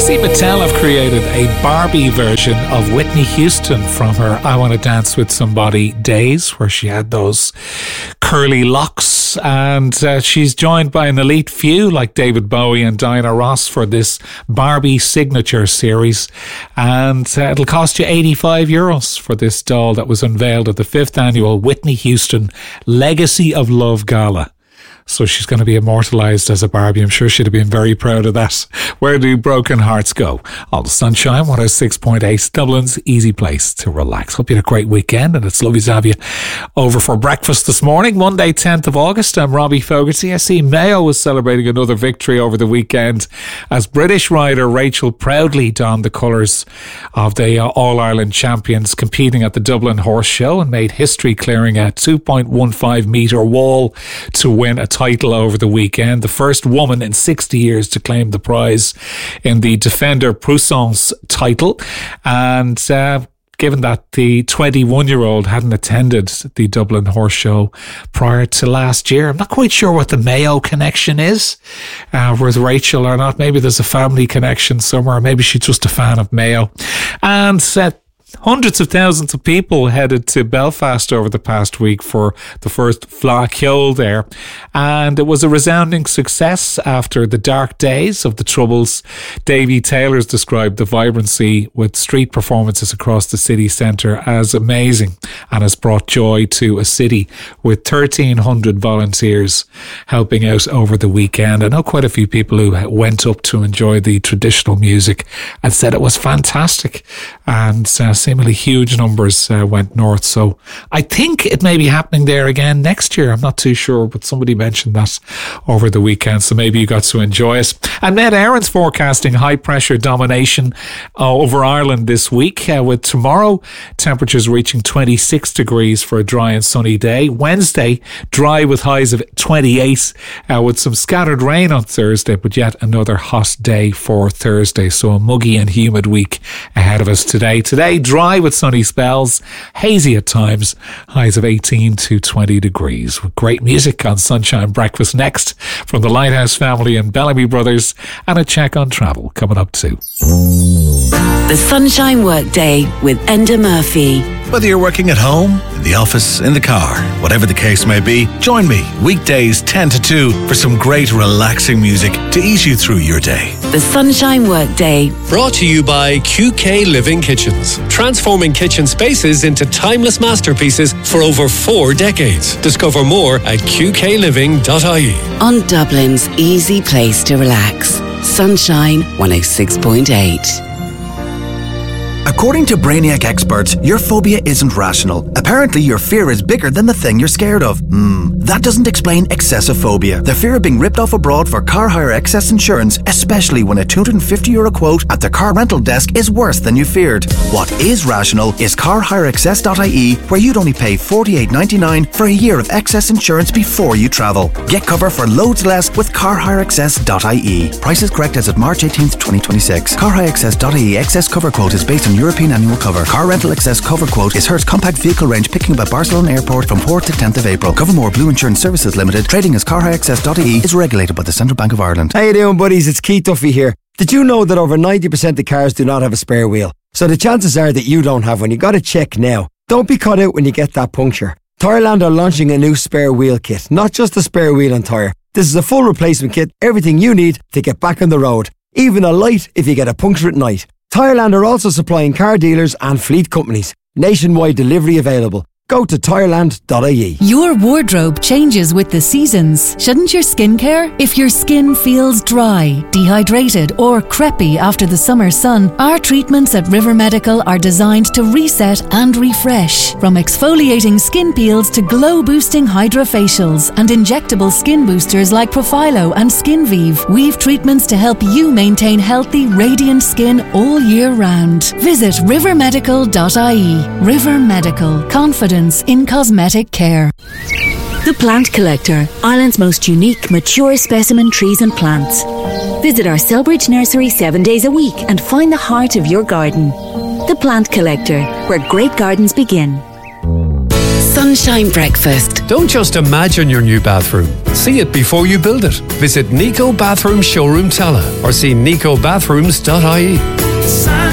Steve Mattel have created a Barbie version of Whitney Houston from her I Want to Dance with Somebody days, where she had those curly locks. And she's joined by an elite few like David Bowie and Diana Ross for this Barbie signature series. And it'll cost you €85 for this doll that was unveiled at the 5th annual Whitney Houston Legacy of Love Gala. So she's going to be immortalised as a Barbie. I'm sure she'd have been very proud of that. Where do broken hearts go? All the sunshine, 106.8, Dublin's easy place to relax. Hope you had a great weekend, and it's lovely to have you over for breakfast this morning, Monday, 10th of August. I'm Robbie Fogarty. I see Mayo was celebrating another victory over the weekend as British rider Rachel proudly donned the colours of the All-Ireland champions, competing at the Dublin Horse Show, and made history, clearing a 2.15 metre wall to win a title over the weekend. The first woman in 60 years to claim the prize in the Defender Prusence title. And given that the 21-year-old hadn't attended the Dublin Horse Show prior to last year, I'm not quite sure what the Mayo connection is with Rachel or not. Maybe there's a family connection somewhere. Maybe she's just a fan of Mayo. And hundreds of thousands of people headed to Belfast over the past week for the first Fleadh Cheoil there. And it was a resounding success after the dark days of the Troubles. Davy Taylor's described the vibrancy with street performances across the city centre as amazing, and has brought joy to a city with 1,300 volunteers helping out over the weekend. I know quite a few people who went up to enjoy the traditional music and said it was fantastic. And seemingly huge numbers went north. So I think it may be happening there again next year. I'm not too sure, but somebody mentioned that over the weekend, so maybe you got to enjoy it. And Met Aaron's forecasting high pressure domination over Ireland this week, with tomorrow temperatures reaching 26 degrees for a dry and sunny day. Wednesday, dry with highs of 28, with some scattered rain on Thursday, but yet another hot day for Thursday. So a muggy and humid week ahead of us today. Today, dry with sunny spells, hazy at times, highs of 18 to 20 degrees. With great music on Sunshine Breakfast next from the Lighthouse family and Bellamy Brothers, and a check on travel coming up too. The Sunshine Workday with Enda Murphy. Whether you're working at home, in the office, in the car, whatever the case may be, join me weekdays 10 to 2 for some great relaxing music to ease you through your day. The Sunshine Workday. Brought to you by QK Living Kitchens. Transforming kitchen spaces into timeless masterpieces for over 4 decades. Discover more at qkliving.ie. On Dublin's easy place to relax. Sunshine 106.8. According to Brainiac experts, your phobia isn't rational. Apparently, your fear is bigger than the thing you're scared of. That doesn't explain excessophobia, the fear of being ripped off abroad for car hire excess insurance, especially when a €250 quote at the car rental desk is worse than you feared. What is rational is carhireexcess.ie, where you'd only pay $48.99 for a year of excess insurance before you travel. Get cover for loads less with carhireexcess.ie. Prices correct as of March 18th, 2026. Carhireexcess.ie excess cover quote is based on European annual cover. Car rental excess cover quote is Hertz compact vehicle range picking up at Barcelona Airport from 4th to 10th of April. Covermore Blue Insurance Services Limited. Trading as carhireexcess.ie is regulated by the Central Bank of Ireland. How you doing, buddies? It's Keith Duffy here. Did you know that over 90% of cars do not have a spare wheel? So the chances are that you don't have one. You got to check now. Don't be caught out when you get that puncture. Tyreland are launching a new spare wheel kit. Not just a spare wheel and tyre. This is a full replacement kit. Everything you need to get back on the road. Even a light if you get a puncture at night. Tyreland are also supplying car dealers and fleet companies. Nationwide delivery available. Go to Tyreland.ie. Your wardrobe changes with the seasons. Shouldn't your skin care? If your skin feels dry, dehydrated or crepey after the summer sun, our treatments at River Medical are designed to reset and refresh. From exfoliating skin peels to glow-boosting hydrofacials and injectable skin boosters like Profilo and SkinVive, we've treatments to help you maintain healthy, radiant skin all year round. Visit rivermedical.ie. River Medical. Confidence in cosmetic care. The Plant Collector, Ireland's most unique, mature specimen trees and plants. Visit our Selbridge nursery 7 days a week and find the heart of your garden. The Plant Collector, where great gardens begin. Sunshine Breakfast. Don't just imagine your new bathroom. See it before you build it. Visit Nico Bathroom Showroom Tala or see nicobathrooms.ie.